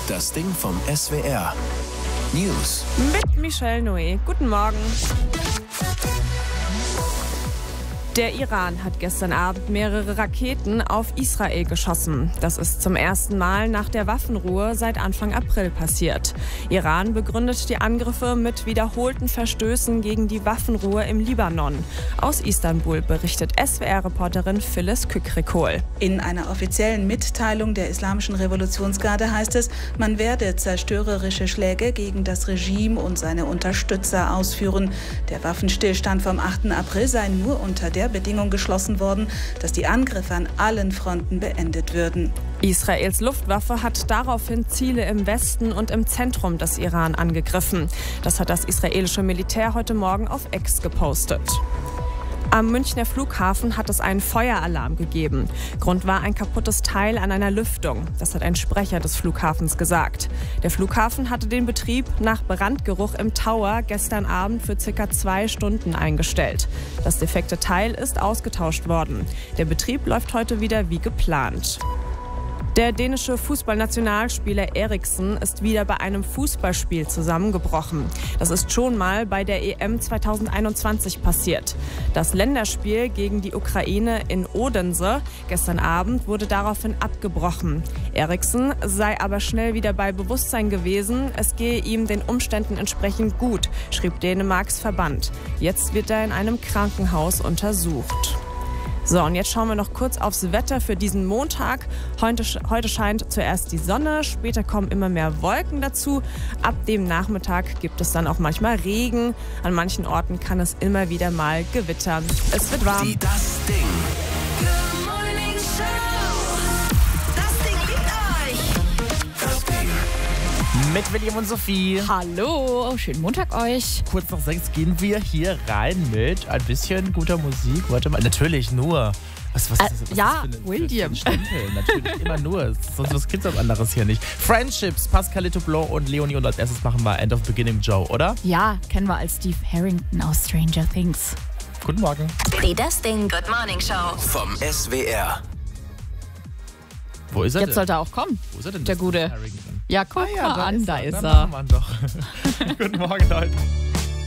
Das Ding vom SWR. News. Mit Michelle Noé. Guten Morgen. Der Iran hat gestern Abend mehrere Raketen auf Israel geschossen. Das ist zum ersten Mal nach der Waffenruhe seit Anfang April passiert. Iran begründet die Angriffe mit wiederholten Verstößen gegen die Waffenruhe im Libanon. Aus Istanbul berichtet SWR-Reporterin Phyllis Kükrikol. In einer offiziellen Mitteilung der Islamischen Revolutionsgarde heißt es, man werde zerstörerische Schläge gegen das Regime und seine Unterstützer ausführen. Der Waffenstillstand vom 8. April sei nur unter der Bedingung geschlossen worden, dass die Angriffe an allen Fronten beendet würden. Israels Luftwaffe hat daraufhin Ziele im Westen und im Zentrum des Iran angegriffen. Das hat das israelische Militär heute Morgen auf X gepostet. Am Münchner Flughafen hat es einen Feueralarm gegeben. Grund war ein kaputtes Teil an einer Lüftung. Das hat ein Sprecher des Flughafens gesagt. Der Flughafen hatte den Betrieb nach Brandgeruch im Tower gestern Abend für ca. 2 Stunden eingestellt. Das defekte Teil ist ausgetauscht worden. Der Betrieb läuft heute wieder wie geplant. Der dänische Fußballnationalspieler Eriksen ist wieder bei einem Fußballspiel zusammengebrochen. Das ist schon mal bei der EM 2021 passiert. Das Länderspiel gegen die Ukraine in Odense gestern Abend wurde daraufhin abgebrochen. Eriksen sei aber schnell wieder bei Bewusstsein gewesen. Es gehe ihm den Umständen entsprechend gut, schrieb Dänemarks Verband. Jetzt wird er in einem Krankenhaus untersucht. So, und jetzt schauen wir noch kurz aufs Wetter für diesen Montag. Heute scheint zuerst die Sonne, später kommen immer mehr Wolken dazu. Ab dem Nachmittag gibt es dann auch manchmal Regen. An manchen Orten kann es immer wieder mal gewittern. Es wird warm. Das Ding. Mit William und Sophie. Hallo, schönen Montag euch. Kurz nach 6 gehen wir hier rein mit ein bisschen guter Musik. Warte mal, natürlich nur. Was ja, ist das William. Für ein Stempel? Natürlich immer nur. Sonst was gibt's was anderes hier nicht. Friendships, Pascalito Blo und Leonie. Und als erstes machen wir End of Beginning Joe, oder? Ja, kennen wir als Steve Harrington aus Stranger Things. Guten Morgen. Die Das Ding Good Morning Show Vom SWR. Wo ist er Jetzt denn? sollte er auch kommen. Wo ist er denn? Der Gute. Harrington. Ja, guck mal an, da ist Dann er. machen wir ihn doch. Guten Morgen, Leute.